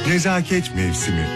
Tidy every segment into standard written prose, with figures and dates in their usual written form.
Nezaket mevsimi.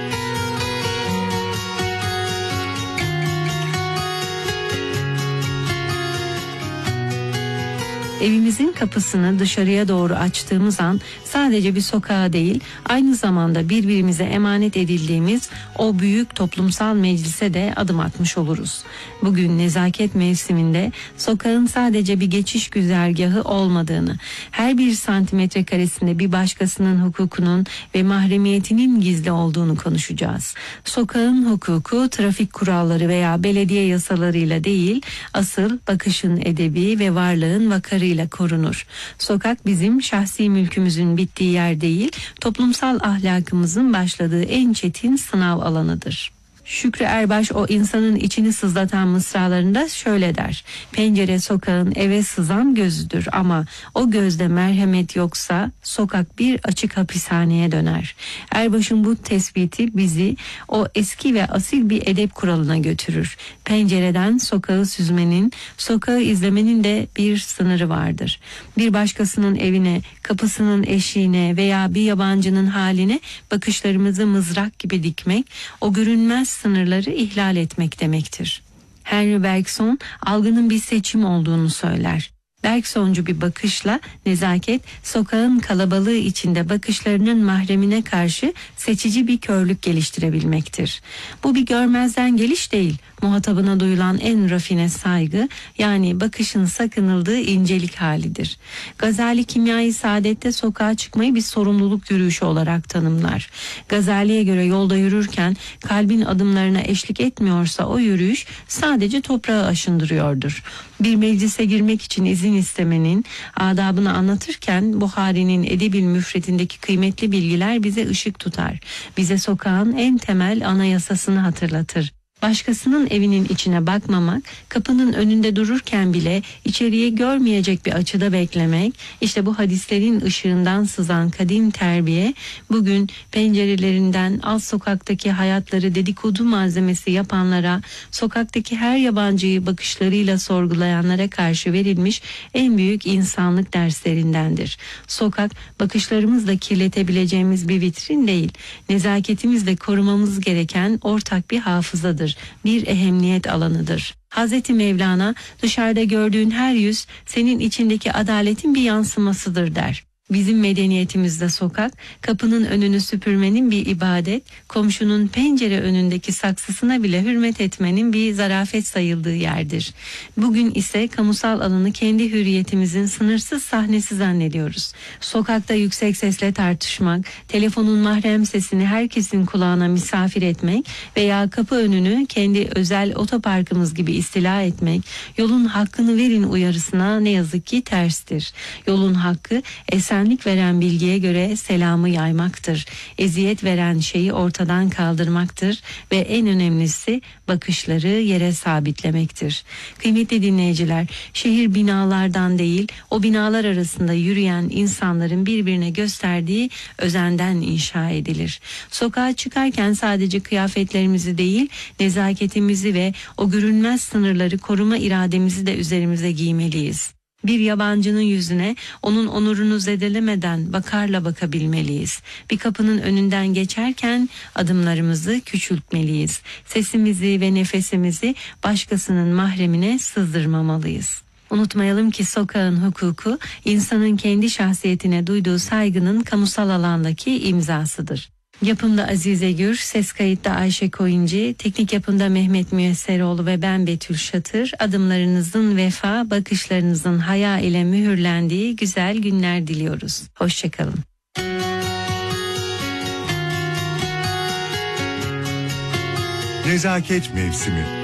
Evimizin kapısını dışarıya doğru açtığımız an sadece bir sokağa değil, aynı zamanda birbirimize emanet edildiğimiz o büyük toplumsal meclise de adım atmış oluruz. Bugün nezaket mevsiminde sokağın sadece bir geçiş güzergahı olmadığını, her bir santimetre karesinde bir başkasının hukukunun ve mahremiyetinin gizli olduğunu konuşacağız. Sokağın hukuku trafik kuralları veya belediye yasalarıyla değil, asıl bakışın edebi ve varlığın vakarıyla korunur. Sokak bizim şahsi mülkümüzün bittiği yer değil, toplumsal ahlakımızın başladığı en çetin sınav alanıdır. Şükrü Erbaş o insanın içini sızlatan mısralarında şöyle der: pencere sokağın eve sızan gözüdür ama o gözde merhamet yoksa sokak bir açık hapishaneye döner. Erbaş'ın bu tespiti bizi o eski ve asil bir edep kuralına götürür. Pencereden sokağı süzmenin, sokağı izlemenin de bir sınırı vardır. Bir başkasının evine, kapısının eşiğine veya bir yabancının haline bakışlarımızı mızrak gibi dikmek, o görünmez sınırları ihlal etmek demektir. Henry Bergson algının bir seçim olduğunu söyler. Bergsoncu bir bakışla nezaket, sokağın kalabalığı içinde bakışlarının mahremine karşı seçici bir körlük geliştirebilmektir. Bu bir görmezden geliş değil, muhatabına duyulan en rafine saygı, yani bakışın sakınıldığı incelik halidir. Gazali Kimya-i Saadet'te sokağa çıkmayı bir sorumluluk yürüyüşü olarak tanımlar. Gazali'ye göre yolda yürürken kalbin adımlarına eşlik etmiyorsa o yürüyüş sadece toprağı aşındırıyordur. Bir meclise girmek için izin istemenin adabını anlatırken Buhari'nin Edebil Müfredindeki kıymetli bilgiler bize ışık tutar. Bize sokağın en temel anayasasını hatırlatır. Başkasının evinin içine bakmamak, kapının önünde dururken bile içeriye görmeyecek bir açıda beklemek, işte bu hadislerin ışığından sızan kadim terbiye, bugün pencerelerinden alt sokaktaki hayatları dedikodu malzemesi yapanlara, sokaktaki her yabancıyı bakışlarıyla sorgulayanlara karşı verilmiş en büyük insanlık derslerindendir. Sokak, bakışlarımızla kirletebileceğimiz bir vitrin değil, nezaketimizle korumamız gereken ortak bir hafızadır. Bir ehemmiyet alanıdır. Hazreti Mevlana, dışarıda gördüğün her yüz senin içindeki adaletin bir yansımasıdır der. Bizim medeniyetimizde sokak, kapının önünü süpürmenin bir ibadet, komşunun pencere önündeki saksısına bile hürmet etmenin bir zarafet sayıldığı yerdir. Bugün ise kamusal alanı kendi hürriyetimizin sınırsız sahnesi zannediyoruz. Sokakta yüksek sesle tartışmak, telefonun mahrem sesini herkesin kulağına misafir etmek veya kapı önünü kendi özel otoparkımız gibi istila etmek, yolun hakkını verin uyarısına ne yazık ki terstir. Yolun hakkı esenlik veren bilgiye göre selamı yaymaktır. Eziyet veren şeyi ortadan kaldırmaktır ve en önemlisi bakışları yere sabitlemektir. Kıymetli dinleyiciler, şehir binalardan değil, o binalar arasında yürüyen insanların birbirine gösterdiği özenden inşa edilir. Sokağa çıkarken sadece kıyafetlerimizi değil, nezaketimizi ve o görünmez sınırları koruma irademizi de üzerimize giymeliyiz. Bir yabancının yüzüne onun onurunu zedelemeden vakarla bakabilmeliyiz. Bir kapının önünden geçerken adımlarımızı küçültmeliyiz. Sesimizi ve nefesimizi başkasının mahremine sızdırmamalıyız. Unutmayalım ki sokağın hukuku insanın kendi şahsiyetine duyduğu saygının kamusal alandaki imzasıdır. Yapımda Azize Gür, ses kayıtta Ayşe Koyuncu, teknik yapımda Mehmet Müyesseroğlu ve ben Betül Şatır. Adımlarınızın vefa, bakışlarınızın haya ile mühürlendiği güzel günler diliyoruz. Hoşçakalın. Nezaket mevsimi.